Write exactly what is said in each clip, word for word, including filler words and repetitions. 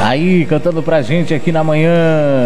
Aí, cantando pra gente aqui na manhã.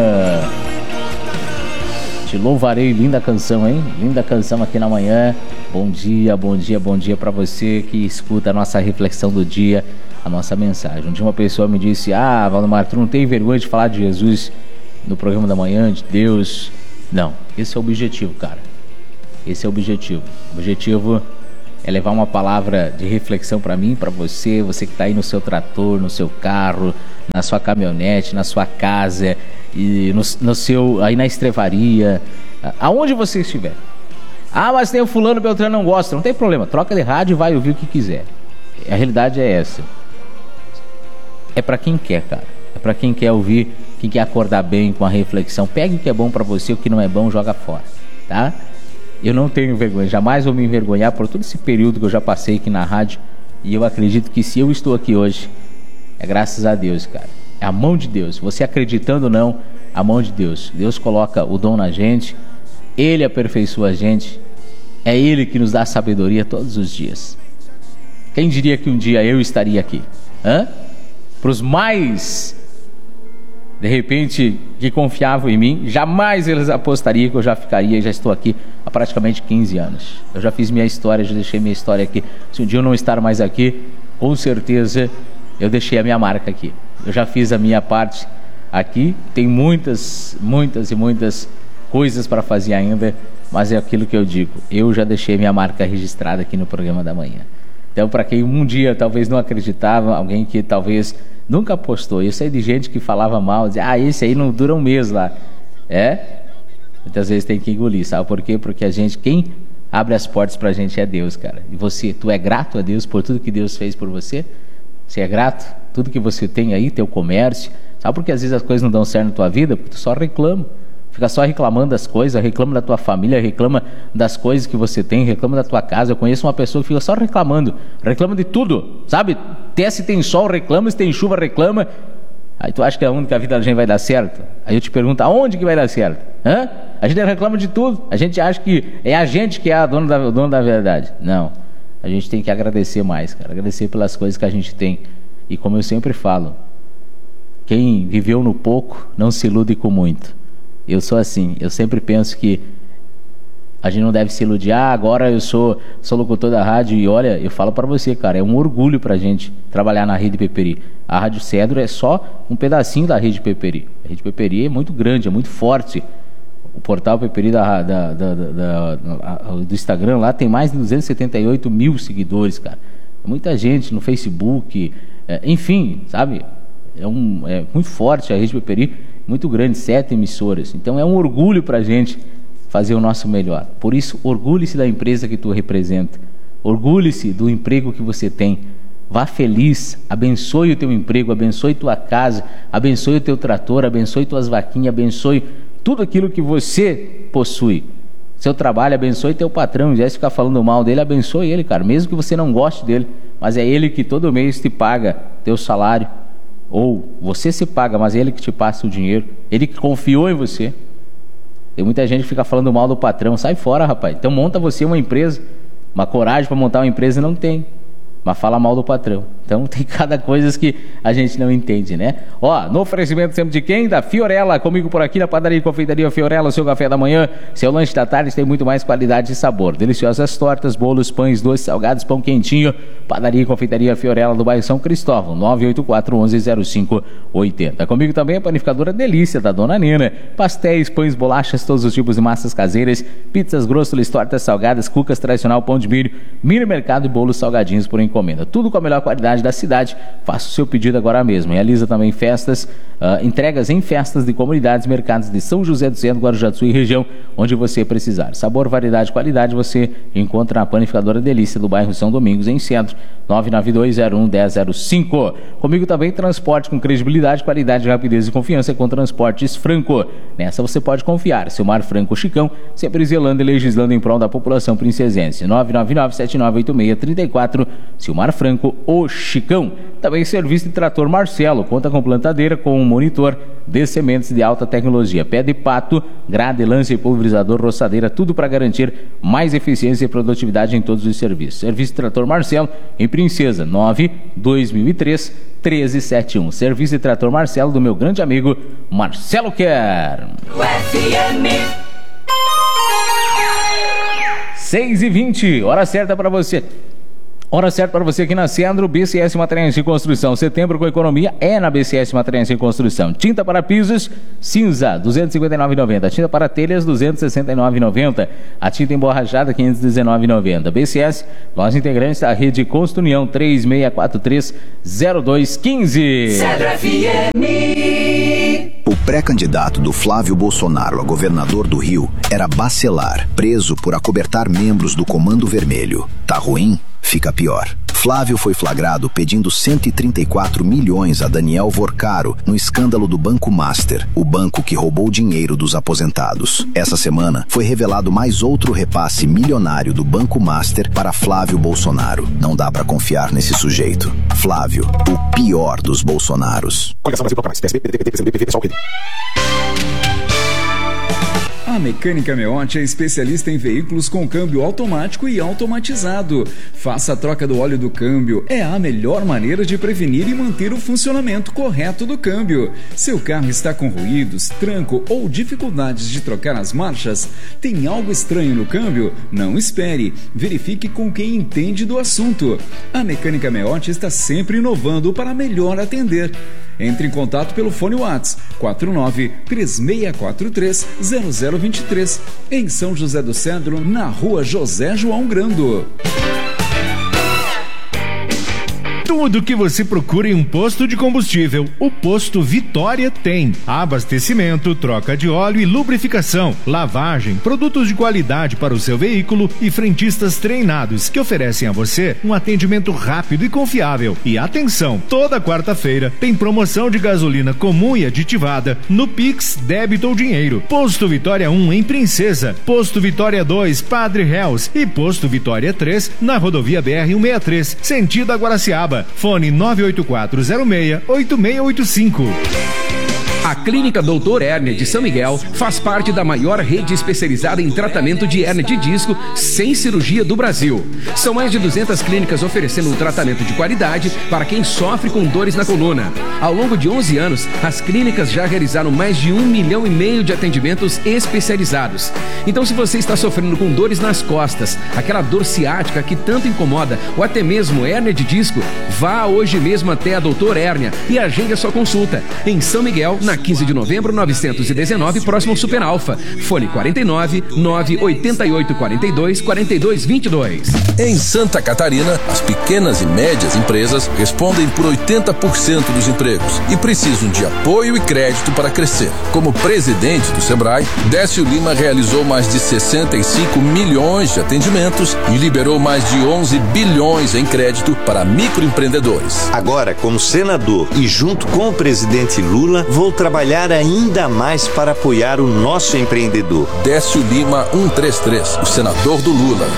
Te louvarei, linda canção, hein? Linda canção aqui na manhã. Bom dia, bom dia, bom dia pra você que escuta a nossa reflexão do dia, a nossa mensagem. Um dia uma pessoa me disse: ah, Valdemar, tu não tem vergonha de falar de Jesus no programa da manhã, de Deus? Não, esse é o objetivo, cara. Esse é o objetivo. O objetivo é levar uma palavra de reflexão pra mim, pra você, você que tá aí no seu trator, no seu carro, na sua caminhonete, na sua casa, e no, no seu, aí na estrevaria, aonde você estiver. Ah, mas tem o fulano, Beltrano não gosta. Não tem problema, troca de rádio e vai ouvir o que quiser. A realidade é essa. É pra quem quer, cara. É pra quem quer ouvir, quem quer acordar bem com a reflexão. Pegue o que é bom pra você, o que não é bom, joga fora, tá? Eu não tenho vergonha, jamais vou me envergonhar por todo esse período que eu já passei aqui na rádio. E eu acredito que se eu estou aqui hoje, é graças a Deus, cara. É a mão de Deus. Você acreditando ou não, a mão de Deus. Deus coloca o dom na gente, Ele aperfeiçoa a gente. É Ele que nos dá sabedoria todos os dias. Quem diria que um dia eu estaria aqui? Hã? Para os mais, de repente, que confiavam em mim, jamais eles apostariam que eu já ficaria, já estou aqui há praticamente quinze anos. Eu já fiz minha história, já deixei minha história aqui. Se um dia eu não estar mais aqui, com certeza eu deixei a minha marca aqui. Eu já fiz a minha parte aqui. Tem muitas, muitas e muitas coisas para fazer ainda, mas é aquilo que eu digo. Eu já deixei minha marca registrada aqui no programa da manhã. Então, para quem um dia talvez não acreditava, alguém que talvez nunca apostou, eu sei de gente que falava mal, dizia: ah, esse aí não dura um mês lá. É? Muitas vezes tem que engolir, sabe por quê? Porque a gente, quem abre as portas pra gente é Deus, cara. E você, tu é grato a Deus por tudo que Deus fez por você? Você é grato? Tudo que você tem aí, teu comércio. Sabe por que às vezes as coisas não dão certo na tua vida? Porque tu só reclama. Fica só reclamando das coisas, reclama da tua família, reclama das coisas que você tem, reclama da tua casa. Eu conheço uma pessoa que fica só reclamando, reclama de tudo, sabe? Até se tem sol, reclama, se tem chuva, reclama. Aí tu acha que é onde que a vida da gente vai dar certo? Aí eu te pergunto, aonde que vai dar certo? Hã? A gente reclama de tudo, a gente acha que é a gente que é a dona da, o dono da verdade. Não, a gente tem que agradecer mais, cara, agradecer pelas coisas que a gente tem. E como eu sempre falo, quem viveu no pouco não se ilude com muito. Eu sou assim, eu sempre penso que a gente não deve se iludir. Ah, agora eu sou, sou locutor da rádio e olha, eu falo pra você, cara, é um orgulho pra gente trabalhar na Rede Peperi. A Rádio Cedro é só um pedacinho da Rede Peperi. A Rede Peperi é muito grande, é muito forte. O portal Peperi da, da, da, da, da, do Instagram lá tem mais de duzentos e setenta e oito mil seguidores, cara. É muita gente no Facebook, é, enfim, sabe? É, um, é muito forte a Rede Peperi, muito grande, sete emissoras. Então é um orgulho pra gente fazer o nosso melhor. Por isso, orgulhe-se da empresa que tu representa. Orgulhe-se do emprego que você tem. Vá feliz, abençoe o teu emprego, abençoe tua casa, abençoe o teu trator, abençoe tuas vaquinhas, abençoe tudo aquilo que você possui. Seu trabalho, abençoe teu patrão. Já se ficar falando mal dele, abençoe ele, cara, mesmo que você não goste dele, mas é ele que todo mês te paga teu salário. Ou você se paga, mas é ele que te passa o dinheiro, ele que confiou em você. Tem muita gente que fica falando mal do patrão. Sai fora, rapaz. Então monta você uma empresa. Uma coragem para montar uma empresa não tem, mas fala mal do patrão. Então tem cada coisa que a gente não entende, né? Ó, no oferecimento sempre de quem? Da Fiorella, comigo por aqui na padaria e confeitaria Fiorella, seu café da manhã, seu lanche da tarde tem muito mais qualidade e sabor. Deliciosas tortas, bolos, pães, doces, salgados, pão quentinho. Padaria e confeitaria Fiorella do bairro São Cristóvão, nove oito quatro, onze, zero cinco oito zero. Comigo também a panificadora Delícia da Dona Nina. Pastéis, pães, bolachas, todos os tipos de massas caseiras, pizzas, grossolis, tortas salgadas, cucas tradicional, pão de milho, mini mercado e bolos salgadinhos por encomenda. Tudo com a melhor qualidade da cidade. Faça o seu pedido agora mesmo. Realiza também festas, uh, entregas em festas de comunidades, mercados de São José do Centro, Guarujá e região, onde você precisar. Sabor, variedade, qualidade você encontra na panificadora Delícia do bairro São Domingos, em Centro, nove nove dois zero um, um zero zero cinco. Comigo também transporte com credibilidade, qualidade, rapidez e confiança com Transportes Franco. Nessa você pode confiar. Silmar Franco Chicão, sempre zelando e legislando em prol da população princesense. nove nove nove, sete nove oito seis, três quatro. Silmar Franco, o Chicão. Também serviço de trator Marcelo, conta com plantadeira com um monitor de sementes de alta tecnologia, pé de pato, grade, lance e pulverizador, roçadeira, tudo para garantir mais eficiência e produtividade em todos os serviços. Serviço de trator Marcelo em Princesa, nove dois mil e três, treze setenta e um. Serviço de trator Marcelo, do meu grande amigo Marcelo Quer. seis e vinte, hora certa para você. Hora certa para você aqui na Centro, B C S Materiais em Construção. Setembro com economia é na B C S Materiais em Construção. Tinta para pisos, cinza, duzentos e cinquenta e nove reais e noventa centavos. Tinta para telhas, duzentos e sessenta e nove reais e noventa centavos. A tinta emborrachada, quinhentos e dezenove reais e noventa centavos. B C S, loja integrante da rede Constru União, três seis quatro três, zero dois um cinco. Centro F M. O pré-candidato do Flávio Bolsonaro a governador do Rio era Bacelar, preso por acobertar membros do Comando Vermelho. Tá ruim? Fica pior. Flávio foi flagrado pedindo cento e trinta e quatro milhões a Daniel Vorcaro no escândalo do Banco Master, o banco que roubou dinheiro dos aposentados. Essa semana foi revelado mais outro repasse milionário do Banco Master para Flávio Bolsonaro. Não dá pra confiar nesse sujeito. Flávio, o pior dos Bolsonaros. A Mecânica Meotti é especialista em veículos com câmbio automático e automatizado. Faça a troca do óleo do câmbio. É a melhor maneira de prevenir e manter o funcionamento correto do câmbio. Seu carro está com ruídos, tranco ou dificuldades de trocar as marchas? Tem algo estranho no câmbio? Não espere. Verifique com quem entende do assunto. A Mecânica Meotti está sempre inovando para melhor atender. Entre em contato pelo fone WhatsApp quatro nove três seis quatro três zero zero dois três, em São José do Cedro, na rua José João Grando. Tudo que você procura em um posto de combustível, o Posto Vitória tem. Abastecimento, troca de óleo e lubrificação, lavagem, produtos de qualidade para o seu veículo e frentistas treinados que oferecem a você um atendimento rápido e confiável. E atenção, toda quarta-feira tem promoção de gasolina comum e aditivada no Pix, débito ou dinheiro. Posto Vitória um em Princesa, Posto Vitória dois, Padre Reus e Posto Vitória três na rodovia B R cento e sessenta e três, sentido a Guaraciaba. Fone nove oito quatro zero seis oito seis oito cinco. A Clínica doutor Hérnia de São Miguel faz parte da maior rede especializada em tratamento de hérnia de disco sem cirurgia do Brasil. São mais de duzentas clínicas oferecendo um tratamento de qualidade para quem sofre com dores na coluna. Ao longo de onze anos, as clínicas já realizaram mais de um milhão e meio de atendimentos especializados. Então, se você está sofrendo com dores nas costas, aquela dor ciática que tanto incomoda, ou até mesmo hérnia de disco, vá hoje mesmo até a doutor Hérnia e agende a sua consulta em São Miguel, na quinze de novembro, novecentos e dezenove, próximo ao Super Alfa. Fone quarenta e nove, nove oito oito, quarenta e dois, quarenta e dois, vinte e dois. Em Santa Catarina, as pequenas e médias empresas respondem por oitenta por cento dos empregos e precisam de apoio e crédito para crescer. Como presidente do Sebrae, Décio Lima realizou mais de sessenta e cinco milhões de atendimentos e liberou mais de onze bilhões em crédito para microempreendedores. Agora, como senador e junto com o presidente Lula, vou trabalhar ainda mais para apoiar o nosso empreendedor. Décio Lima cento e trinta e três, o senador do Lula.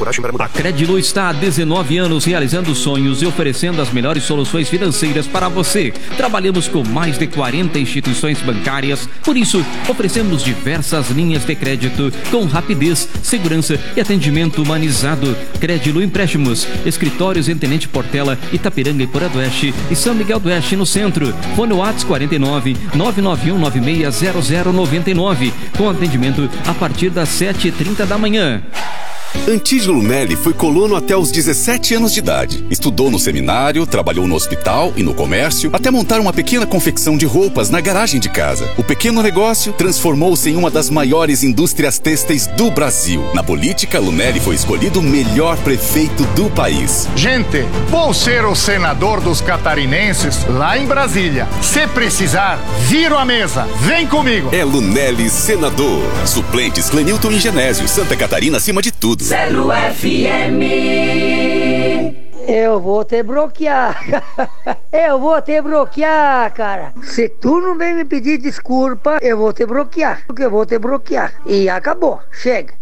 A Credilu está há dezenove anos realizando sonhos e oferecendo as melhores soluções financeiras para você. Trabalhamos com mais de quarenta instituições bancárias, por isso oferecemos diversas linhas de crédito com rapidez, segurança e atendimento humanizado. Credilu Empréstimos, escritórios em Tenente Portela, Itapiranga e Porã do Oeste e São Miguel do Oeste no centro. Fone WhatsApp quarenta e nove, nove nove um nove seis zero zero nove nove, com atendimento a partir das sete e trinta da manhã. Antídio Lunelli foi colono até os dezessete anos de idade. Estudou no seminário, trabalhou no hospital e no comércio, até montar uma pequena confecção de roupas na garagem de casa. O pequeno negócio transformou-se em uma das maiores indústrias têxteis do Brasil. Na política, Lunelli foi escolhido o melhor prefeito do país. Gente, vou ser o senador dos catarinenses lá em Brasília. Se precisar, viro a mesa. Vem comigo. É Lunelli senador. Suplentes Clenilton e Genésio. Santa Catarina acima de tudo. Zero F M. Eu vou te bloquear. Eu vou te bloquear, cara. Se tu não vem me pedir desculpa, eu vou te bloquear. Porque eu vou te bloquear. E acabou. Chega.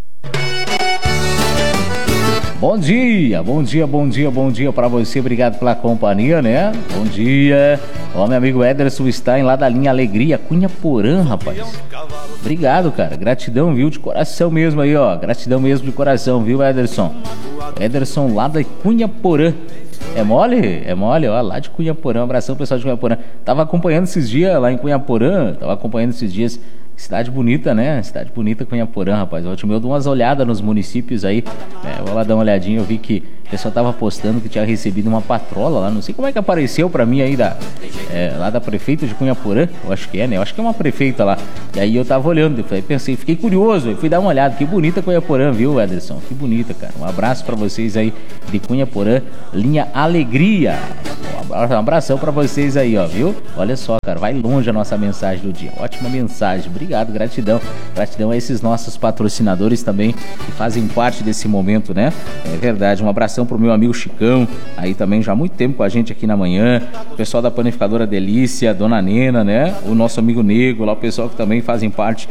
Bom dia, bom dia, bom dia, bom dia pra você. Obrigado pela companhia, né? Bom dia. Ó, meu amigo Ederson Stein, lá da linha Alegria, Cunha Porã, rapaz. Obrigado, cara. Gratidão, viu? De coração mesmo aí, ó. Gratidão mesmo de coração, viu, Ederson? Ederson lá da Cunha Porã. É mole? É mole, ó, lá de Cunhaporã. Um abração, pessoal de Cunhaporã. Tava acompanhando esses dias lá em Cunhaporã, tava acompanhando esses dias. Cidade bonita, né? Cidade bonita, Cunhaporã, rapaz. Ontem eu dou umas olhadas nos municípios aí, né? Eu vou lá dar uma olhadinha, eu vi que o pessoal tava postando que tinha recebido uma patrola lá, não sei como é que apareceu pra mim aí da, é, lá da prefeita de Cunhaporã, eu acho que é, né? Eu acho que é uma prefeita lá. E aí eu tava olhando, eu pensei, fiquei curioso, eu fui dar uma olhada, que bonita Cunhaporã, viu, Ederson? Que bonita, cara. Um abraço pra vocês aí de Cunhaporã, linha Alegria. Um abração pra vocês aí, ó, viu? Olha só, cara, vai longe a nossa mensagem do dia. Ótima mensagem, obrigado, gratidão. Gratidão a esses nossos patrocinadores também, que fazem parte desse momento, né? É verdade, um abração pro meu amigo Chicão, aí também já há muito tempo com a gente aqui na manhã. O pessoal da panificadora Delícia, Dona Nena, né? O nosso amigo Nego, lá o pessoal que também fazem parte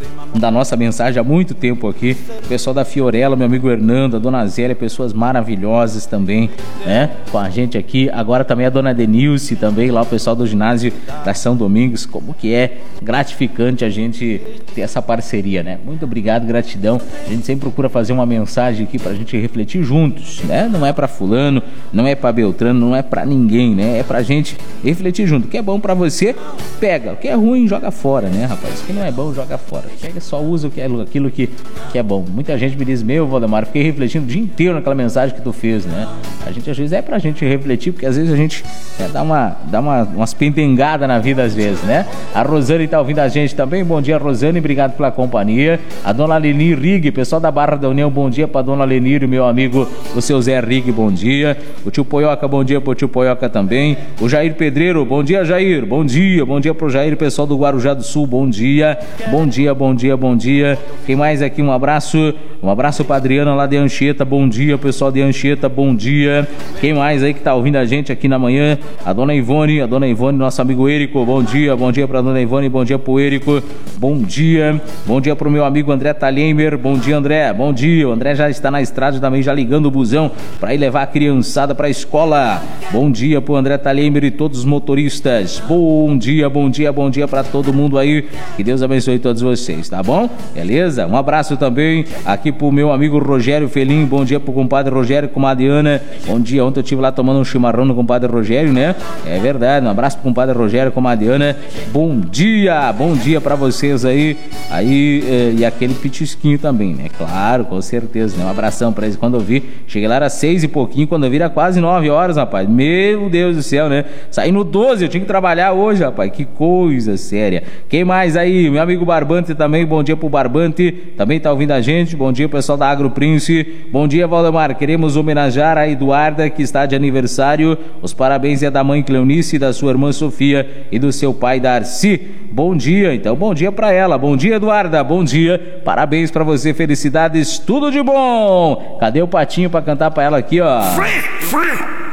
da nossa mensagem há muito tempo aqui. O pessoal da Fiorella, meu amigo Hernando, a Dona Zélia, pessoas maravilhosas também, né? Com a gente aqui. Agora também a Dona Denilce também, lá o pessoal do ginásio da São Domingos. Como que é gratificante a gente ter essa parceria, né? Muito obrigado, gratidão. A gente sempre procura fazer uma mensagem aqui pra gente refletir juntos, né? Não é pra fulano, não é pra Beltrano, não é pra ninguém, né? É pra gente refletir junto. O que é bom pra você, pega. O que é ruim, joga fora, né, rapaz? O que não é bom, joga fora. Pega, só usa o que é, aquilo que, que é bom. Muita gente me diz, meu, Valdemar, fiquei refletindo o dia inteiro naquela mensagem que tu fez, né? A gente, às vezes, é pra gente refletir, porque às vezes a gente é, dá, uma, dá uma, umas pendengadas na vida, às vezes, né? A Rosane tá ouvindo a gente também. Bom dia, Rosane, obrigado pela companhia. A Dona Lenir Rig, pessoal da Barra da União, bom dia pra Dona Lenir e meu amigo, o seu Zé Rig, bom dia. O tio Poioca, bom dia pro tio Poioca também. O Jair Pedreiro, bom dia, Jair, bom dia. Bom dia pro Jair, pessoal do Guarujá do Sul, bom dia. Bom dia, bom dia, bom dia. Quem mais aqui? Um abraço, um abraço pra Adriana lá de Anchieta, bom dia, pessoal de Anchieta, bom dia. Quem mais aí que tá ouvindo a gente aqui na manhã? A Dona Ivone, a Dona Ivone, nosso amigo Érico, bom dia, bom dia pra Dona Ivone, bom dia pro Érico, bom dia. Bom dia pro meu amigo André Talhemer, bom dia, André, bom dia. O André já está na estrada também, já ligando o busão pra ir levar a criançada pra escola. Bom dia pro André Talhemer e todos os motoristas. Bom dia, bom dia, bom dia pra todo mundo aí. Que Deus abençoe todos vocês, tá bom? Beleza? Um abraço também aqui pro meu amigo Rogério Felim, bom dia pro compadre Rogério, comadre Ana. Bom dia, ontem eu estive lá tomando um chimarrão no compadre Rogério, né? É verdade, um abraço pro compadre Rogério, comadre Ana. Bom dia, bom dia pra vocês aí. Aí, eh, e aquele pitisquinho também, né? Claro, com certeza, né? Um abração pra eles. Quando eu vi, cheguei lá era seis e pouquinho, quando eu vi era quase nove horas, rapaz. Meu Deus do céu, né? Saí no doze, eu tinha que trabalhar hoje, rapaz. Que coisa séria. Quem mais aí? Meu amigo Barbante também, bom dia pro Barbante, também tá ouvindo a gente. Bom dia, pessoal da Agro Príncipe. Bom dia, Valdemar. Queremos homenagear a Eduarda, que está de aniversário. Os parabéns é da mãe Cleonice, da sua irmã Sofia e do seu pai Darcy. Bom dia, então, bom dia pra ela. Bom dia, Eduarda, bom dia. Parabéns pra você, felicidades, tudo de bom. Cadê o Patinho pra cantar pra ela aqui, ó?